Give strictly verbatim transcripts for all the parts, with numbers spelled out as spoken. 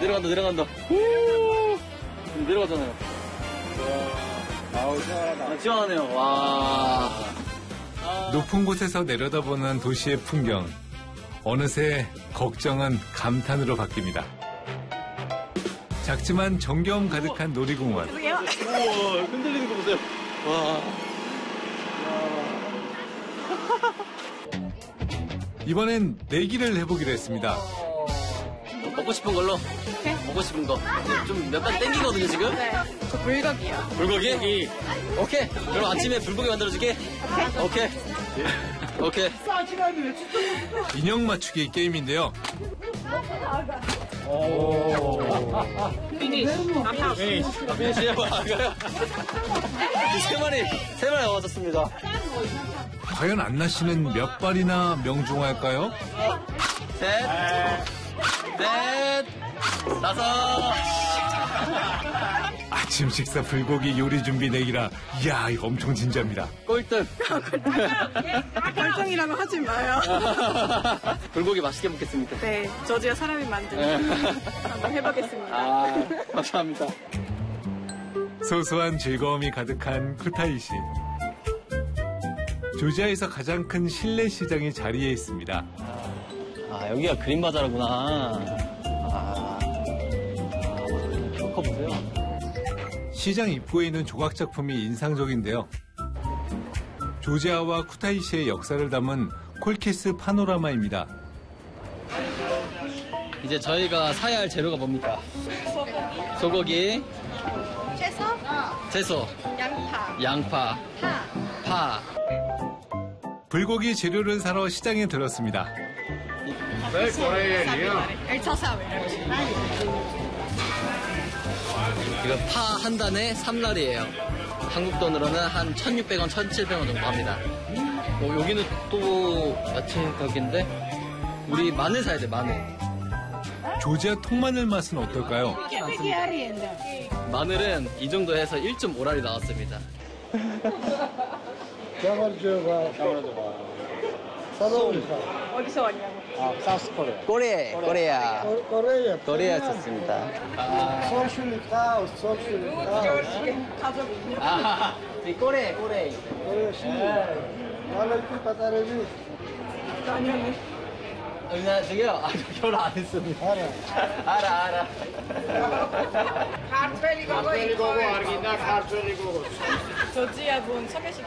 내려간다, 내려간다. 후! 내려가잖아요. 와, 아우, 시원하다. 아, 시원하네요. 와. 아... 높은 곳에서 내려다보는 도시의 풍경. 어느새 걱정은 감탄으로 바뀝니다. 작지만 정겨움 가득한 놀이공원. 우와, 흔들리는 거 보세요. 와. 이번엔 내기를 해보기로 했습니다. 먹고 싶은 걸로? 네. 먹고 싶은 거. 좀 몇 번 땡기거든요, 지금? 네. 저 불고기요. 불고기? 오케이. 오케이. 그럼 아침에 불고기 만들어줄게. 오케이. 오케이. 인형 맞추기 게임인데요. 피니시. 피니시요? 아가요? 세 마리, 세 마리 나와줬습니다. 과연 안나 씨는 몇 발이나 명중할까요? 셋, 넷, 다섯. 아침 식사 불고기 요리 준비 내기라. 이야, 이거 엄청 진지합니다. 꼴등. 꼴등이라고 하지 마요. 불고기 맛있게 먹겠습니다. 네, 저주야 사람이 만드는 한번 해보겠습니다. 아, 감사합니다. 소소한 즐거움이 가득한 쿠타이시. 조지아에서 가장 큰 실내 시장이 자리에 있습니다. 아, 여기가 그린바자라구나. 아, 커 보세요. 시장 입구에 있는 조각 작품이 인상적인데요. 조지아와 쿠타이시의 역사를 담은 콜키스 파노라마입니다. 이제 저희가 사야 할 재료가 뭡니까? 소고기, 채소, 채소, 양파, 양파, 파. 파. 불고기 재료를 사러 시장에 들렀습니다. 이거 파 한 단에 삼 랄이에요. 한국 돈으로는 한 천육백 원, 천칠백 원 정도 합니다. 어, 여기는 또 야채 가게인데 우리 마늘 사야 돼, 마늘. 조지아 통마늘 맛은 어떨까요? 마늘은 이 정도 해서 일 점 오 랄이 나왔습니다. 어디서 왔냐고. 아, 사우스 코리아. 코리아, 코리아. 코리아. 코리아 썼습니다. 솔슈니까, 솔슈니까. 가족이. 아, 이 코리아, 코리아. 코리아 시. 나는 그 바다를 아니요. 나 저기요, 아, 결혼 안 했습니다. 알아. 알아, 알아. 카르텔이 카르텔이 고고 알긴다, 카르텔이 고고. 저지야 분 소개시켜.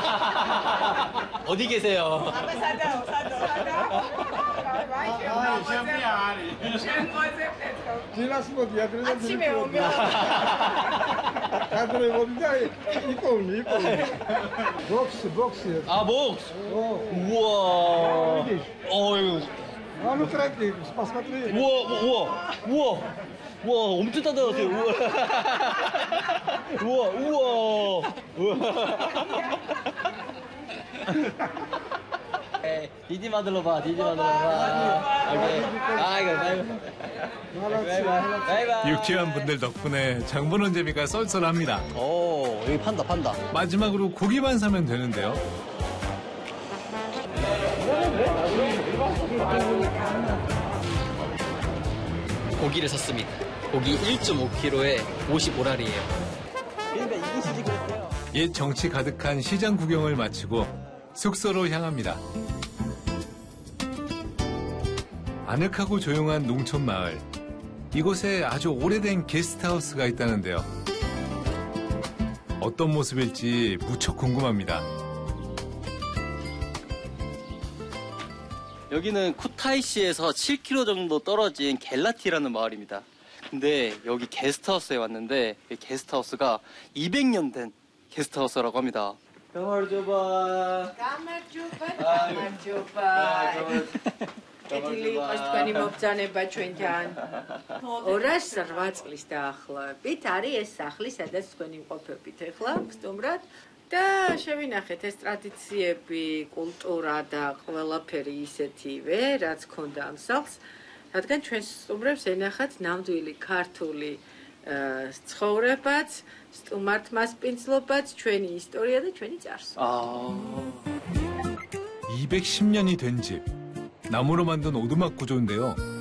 어디 계세요? 사자, 사자, 아, 샴피야, 아니. 지났으면 뒤에 들으면 아침에 오면. 다들 봅니다. 입고 오니, 입고 오니. 복스, 복스. 아, 목! 어. 우와. 어휴. А ну крати, посмотри. 우와, 우와, 우와. 우와, 엄청 따뜻하세요. 우와. 우와, 우와. 우와. 에이, 디디 만들러 봐, 디디 만들러 봐. 오케이. 아, 이거, 바이바이. 바이바이. 유쾌한 분들 덕분에 장 보는 재미가 쏠쏠합니다. 오, 여기 판다, 판다. 마지막으로 고기만 사면 되는데요. 고기를 샀습니다. 고기 일 점 오 킬로그램에 오십오 랄이에요. 그러니까 이기시지 그랬어요. 옛 정치 가득한 시장 구경을 마치고 숙소로 향합니다. 아늑하고 조용한 농촌 마을. 이곳에 아주 오래된 게스트하우스가 있다는데요. 어떤 모습일지 무척 궁금합니다. 여기는 쿠타이시에서 칠 킬로미터 정도 떨어진 겔라티라는 마을입니다. 근데 여기 게스트하우스에 왔는데 이 게스트하우스가 이백 년 된 게스트하우스라고 합니다. 가마르조바. 가마르조바. 가마르조바. კეთილი იყოს თქვენი მობრძანება ჩვენთან. ორასი რვა წლის დაახლოებით არის ეს სახლი, სადაც თქვენ იმყოფებით ახლა, სტუმრად. და შევინახეთ ეს ტრადიციები, კულტურა და ყველაფერი ისეთივე, რაც ქონდა ამ სახლს, რადგან ჩვენს სტუმრებს ენახათ ნამდვილი ქართული ცხოვრებაც, სტუმართ მასპინძლობაც, ჩვენი ისტორია და ჩვენი წარსული. 이백십 년이 된 집. 나무로 만든 오두막 구조인데요.